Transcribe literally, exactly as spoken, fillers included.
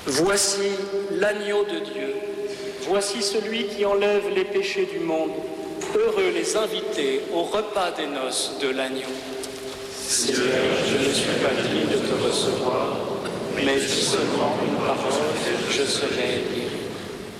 Voici l'agneau de Dieu, voici celui qui enlève les péchés du monde. Heureux les invités au repas des noces de l'agneau. Seigneur, je ne suis pas digne de te recevoir, mais dis seulement une parole, je serai